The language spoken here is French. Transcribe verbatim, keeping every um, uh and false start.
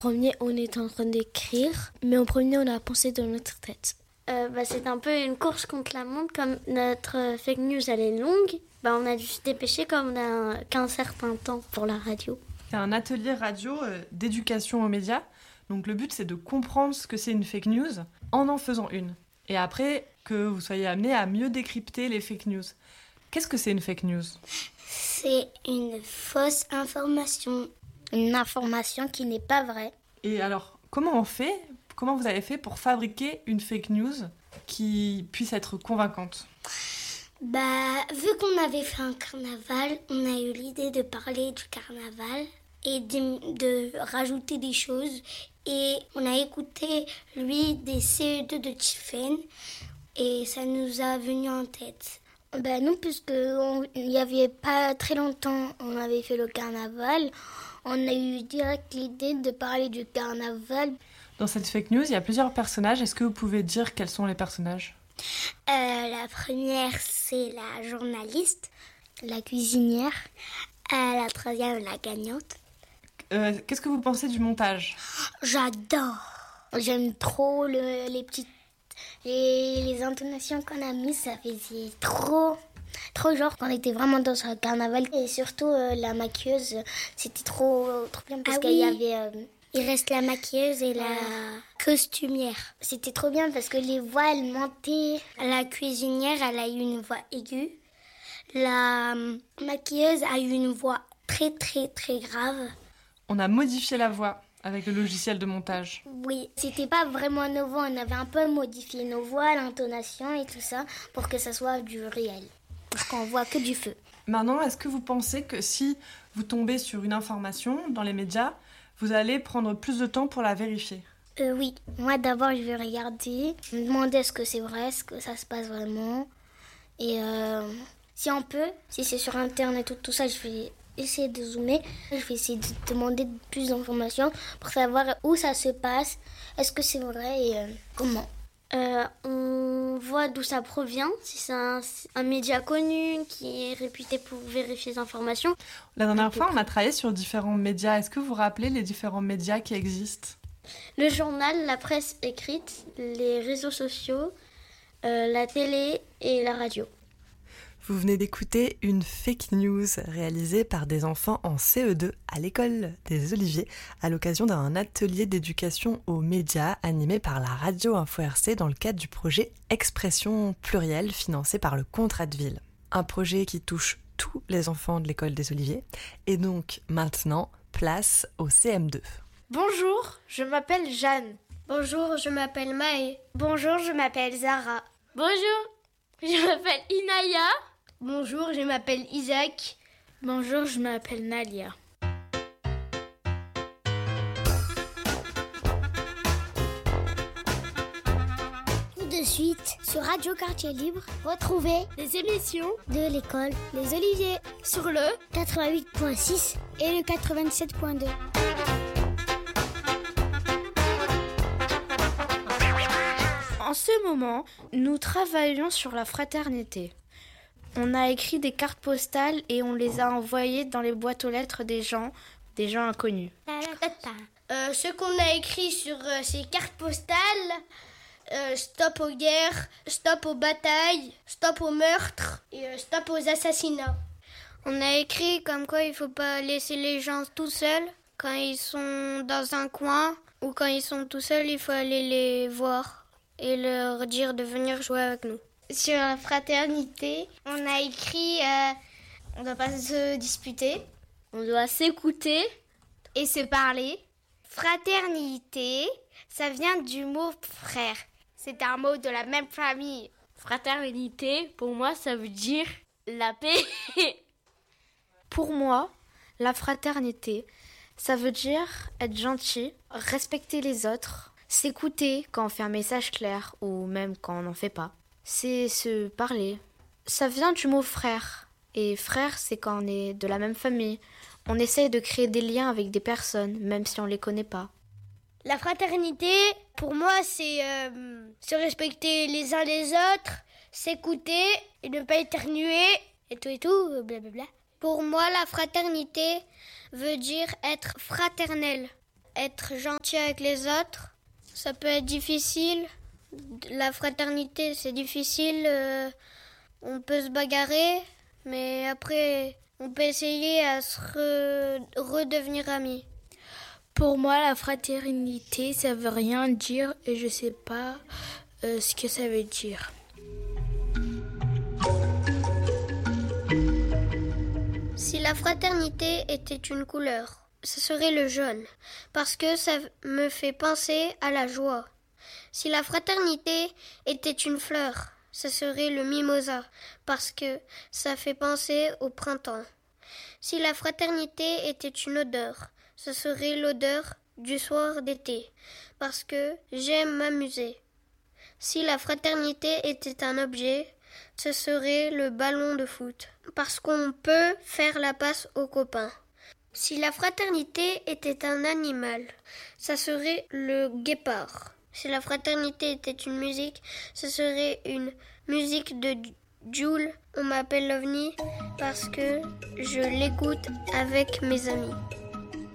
En premier, on était en train d'écrire, mais en premier, on a pensé dans notre tête. Euh, bah, c'est un peu une course contre la montre. Comme notre euh, fake news elle est longue, bah, on a dû se dépêcher comme on a qu'un certain temps pour la radio. C'est un atelier radio euh, d'éducation aux médias. Donc le but, c'est de comprendre ce que c'est une fake news en en faisant une. Et après, que vous soyez amenés à mieux décrypter les fake news. Qu'est-ce que c'est une fake news ? C'est une fausse information. Une information qui n'est pas vraie. Et alors, comment on fait ? Comment vous avez fait pour fabriquer une fake news qui puisse être convaincante ? Bah, vu qu'on avait fait un carnaval, on a eu l'idée de parler du carnaval et de, de rajouter des choses. Et on a écouté, lui, des C E deux de Tiffen et ça nous a venu en tête. Ben non, puisque il n'y avait pas très longtemps, on avait fait le carnaval. On a eu direct l'idée de parler du carnaval. Dans cette fake news, il y a plusieurs personnages. Est-ce que vous pouvez dire quels sont les personnages ? euh, La première, c'est la journaliste. La cuisinière. Euh, la troisième, la gagnante. Euh, qu'est-ce que vous pensez du montage ? J'adore. J'aime trop le, les petites... Les, les intonations qu'on a mises, ça faisait trop... Trop genre qu'on était vraiment dans un carnaval. Et surtout, euh, la maquilleuse, c'était trop, trop bien parce ah qu'il oui. y avait... Euh, Il reste la maquilleuse et la costumière. C'était trop bien parce que les voix, elles montaient. La cuisinière, elle a eu une voix aiguë. La maquilleuse a eu une voix très très très grave. On a modifié la voix avec le logiciel de montage. Oui, c'était pas vraiment nos voix. On avait un peu modifié nos voix, l'intonation et tout ça pour que ça soit du réel. Pour qu'on voit que du feu. Maintenant, est-ce que vous pensez que si vous tombez sur une information dans les médias, vous allez prendre plus de temps pour la vérifier ? Euh, oui. Moi, d'abord, je vais regarder, me demander est-ce que c'est vrai, est-ce que ça se passe vraiment. Et euh, si on peut, si c'est sur Internet ou tout ça, je vais essayer de zoomer. Je vais essayer de demander plus d'informations pour savoir où ça se passe, est-ce que c'est vrai et euh, comment. Euh, on voit d'où ça provient, si c'est un, un média connu qui est réputé pour vérifier les informations. La dernière fois, on a travaillé sur différents médias. Est-ce que vous vous rappelez les différents médias qui existent ? Le journal, la presse écrite, les réseaux sociaux, euh, la télé et la radio. Vous venez d'écouter une fake news réalisée par des enfants en C E deux à l'école des Oliviers à l'occasion d'un atelier d'éducation aux médias animé par la radio Info R C dans le cadre du projet Expression plurielle financé par le Contrat de Ville. Un projet qui touche tous les enfants de l'école des Oliviers et donc maintenant place au C M deux. Bonjour, je m'appelle Jeanne. Bonjour, je m'appelle Maë. Bonjour, je m'appelle Zara. Bonjour, je m'appelle Inaya. Bonjour, je m'appelle Isaac. Bonjour, je m'appelle Nalia. Tout de suite, sur Radio Quartier Libre, retrouvez les émissions de l'école des Oliviers sur le quatre-vingt-huit virgule six et le quatre-vingt-sept virgule deux. En ce moment, nous travaillons sur la fraternité. On a écrit des cartes postales et on les a envoyées dans les boîtes aux lettres des gens, des gens inconnus. Euh, ce qu'on a écrit sur euh, ces cartes postales, euh, stop aux guerres, stop aux batailles, stop aux meurtres et euh, stop aux assassinats. On a écrit comme quoi il faut pas laisser les gens tout seuls quand ils sont dans un coin ou quand ils sont tout seuls, il faut aller les voir et leur dire de venir jouer avec nous. Sur la fraternité, on a écrit euh, on ne doit pas se disputer, on doit s'écouter et se parler. Fraternité, ça vient du mot frère. C'est un mot de la même famille. Fraternité, pour moi, ça veut dire la paix. Pour moi, la fraternité, ça veut dire être gentil, respecter les autres, s'écouter quand on fait un message clair ou même quand on n'en fait pas. C'est se parler. Ça vient du mot frère. Et frère, c'est quand on est de la même famille. On essaye de créer des liens avec des personnes, même si on les connaît pas. La fraternité, pour moi, c'est euh, se respecter les uns les autres, s'écouter et ne pas éternuer et tout et tout, blablabla. Pour moi, la fraternité veut dire être fraternel. être gentil avec les autres. Ça peut être difficile. La fraternité, c'est difficile. Euh, on peut se bagarrer, mais après, on peut essayer à se re- redevenir amis. Pour moi, la fraternité, ça veut rien dire et je sais pas euh, ce que ça veut dire. Si la fraternité était une couleur, ce serait le jaune, parce que ça me fait penser à la joie. Si la fraternité était une fleur, ce serait le mimosa, parce que ça fait penser au printemps. Si la fraternité était une odeur, ce serait l'odeur du soir d'été, parce que j'aime m'amuser. Si la fraternité était un objet, ce serait le ballon de foot, parce qu'on peut faire la passe aux copains. Si la fraternité était un animal, ça serait le guépard. Si la fraternité était une musique, ce serait une musique de Jul. On m'appelle l'OVNI parce que je l'écoute avec mes amis.